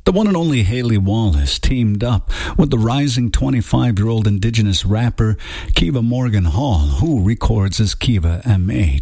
The one and only Haley Wallace teamed up with the rising 25-year-old Indigenous rapper Kiva Morgan Hall, who records as Kiva MH.